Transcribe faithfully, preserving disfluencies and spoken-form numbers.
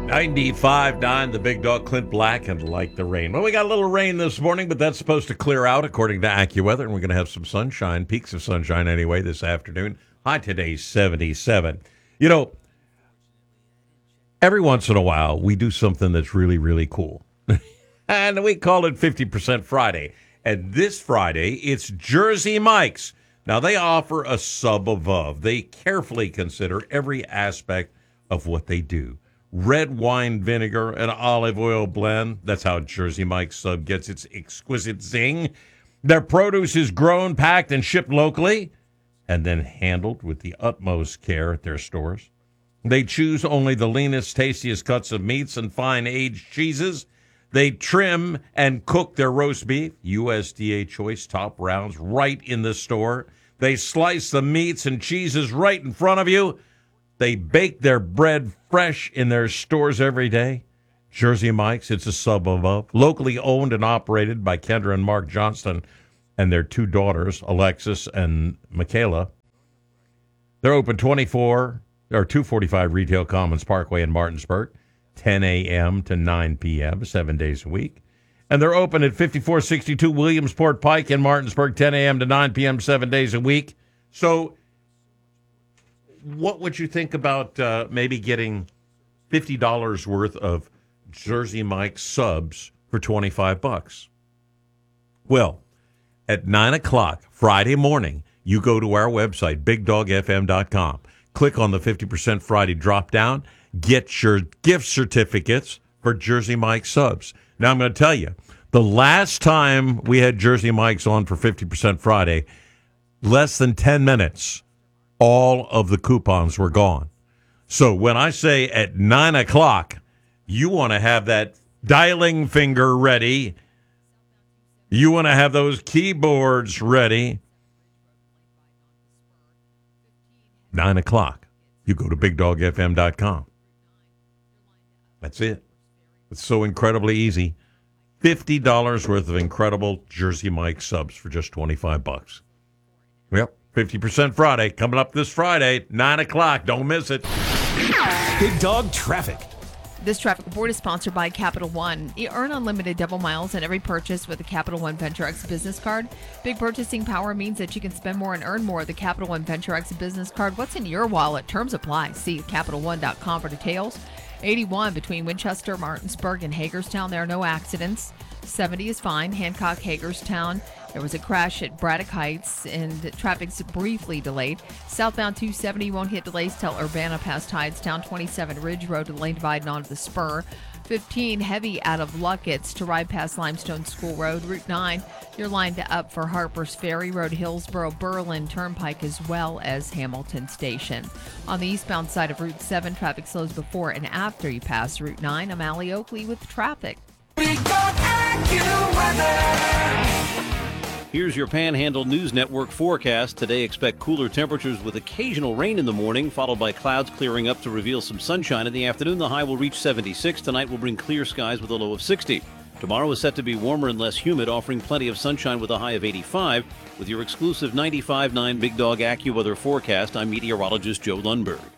ninety-five point nine, the big dog, Clint Black, and Like the Rain. Well, we got a little rain this morning, but that's supposed to clear out according to AccuWeather, and we're going to have some sunshine, peaks of sunshine anyway this afternoon. High today, seventy-seven. You know, every once in a while, we do something that's really, really cool. And we call it fifty percent Friday. And this Friday, it's Jersey Mike's. Now, they offer a sub above. They carefully consider every aspect of what they do. Red wine vinegar and olive oil blend. That's how Jersey Mike's sub gets its exquisite zing. Their produce is grown, packed, and shipped locally, and then handled with the utmost care at their stores. They choose only the leanest, tastiest cuts of meats and fine aged cheeses. They trim and cook their roast beef, U S D A choice top rounds, right in the store. They slice the meats and cheeses right in front of you. They bake their bread fresh in their stores every day. Jersey Mike's, it's a sub above. Locally owned and operated by Kendra and Mark Johnston and their two daughters, Alexis and Michaela. They're open twenty-four or two forty-five Retail Commons Parkway in Martinsburg, ten a.m. to nine p.m., seven days a week. And they're open at fifty-four sixty-two Williamsport Pike in Martinsburg, ten a.m. to nine p.m., seven days a week. So what would you think about uh, maybe getting fifty dollars worth of Jersey Mike's subs for twenty-five bucks? Well, at nine o'clock Friday morning, you go to our website, big dog f m dot com. Click on the fifty percent Friday drop-down. Get your gift certificates for Jersey Mike's subs. Now, I'm going to tell you, the last time we had Jersey Mike's on for fifty percent Friday, less than ten minutes, all of the coupons were gone. So when I say at nine o'clock, you want to have that dialing finger ready. You want to have those keyboards ready. nine o'clock, you go to big dog f m dot com. That's it. It's so incredibly easy. fifty dollars worth of incredible Jersey Mike's subs for just twenty-five bucks. Yep, fifty percent Friday coming up this Friday, nine o'clock. Don't miss it. Big Dog Traffic. This traffic report is sponsored by Capital One. You earn unlimited double miles in every purchase with the Capital One Venture X business card. Big purchasing power means that you can spend more and earn more. The Capital One Venture X business card. What's in your wallet? Terms apply. See capital one dot com for details. eighty-one between Winchester, Martinsburg, and Hagerstown. There are no accidents. seventy is fine. Hancock, Hagerstown. There was a crash at Braddock Heights, and the traffic's briefly delayed. Southbound two seventy won't hit delays till Urbana past Hydestown. twenty-seven Ridge Road, lane dividing onto the spur. fifteen heavy out of Luckett's to ride past Limestone School Road. Route nine, you're lined up for Harper's Ferry Road, Hillsboro, Berlin Turnpike, as well as Hamilton Station. On the eastbound side of Route seven, traffic slows before and after you pass Route nine. I'm Allie Oakley with traffic. Big Dog AccuWeather. Here's your Panhandle News Network forecast. Today, expect cooler temperatures with occasional rain in the morning, followed by clouds clearing up to reveal some sunshine in the afternoon. The high will reach seventy-six. Tonight will bring clear skies with a low of sixty. Tomorrow is set to be warmer and less humid, offering plenty of sunshine with a high of eighty-five. With your exclusive ninety-five point nine Big Dog AccuWeather forecast, I'm meteorologist Joe Lundberg.